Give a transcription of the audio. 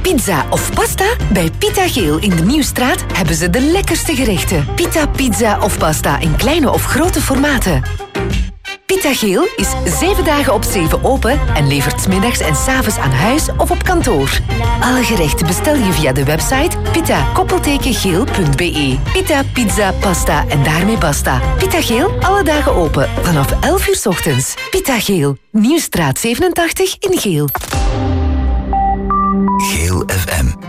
Pizza of pasta? Bij Pita Geel in de Nieuwstraat hebben ze de lekkerste gerechten. Pita, pizza of pasta in kleine of grote formaten. Pita Geel is 7 dagen op 7 open en levert 's middags en 's avonds aan huis of op kantoor. Alle gerechten bestel je via de website pita-geel.be. Pita, pizza, pasta en daarmee basta. Pita Geel, alle dagen open, vanaf 11 uur 's ochtends. Pita Geel, Nieuwstraat 87 in Geel. Geel FM.